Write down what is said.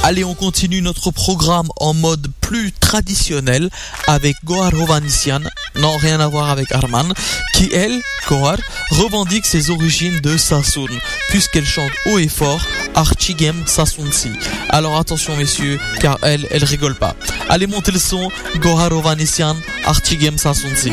Allez, on continue notre programme en mode plus traditionnel avec Gohar Hovhannisyan, non rien à voir avec Arman, qui elle, Gohar, revendique ses origines de Sassoun, puisqu'elle chante haut et fort Archigem Sassounsi. Alors attention messieurs, car elle rigole pas. Allez, montez le son, Gohar Hovhannisyan, Archigem Sassounsi.